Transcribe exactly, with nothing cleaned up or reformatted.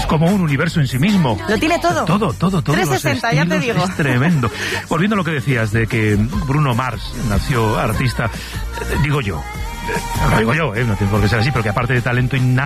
es como un universo en sí mismo. Lo tiene todo. Todo, todo, todo. trescientos sesenta, ya te digo. Es tremendo. Volviendo a lo que decías de que Bruno Mars nació artista, digo yo, lo digo yo, ¿eh? No tiene por qué ser así, pero que aparte de talento innato,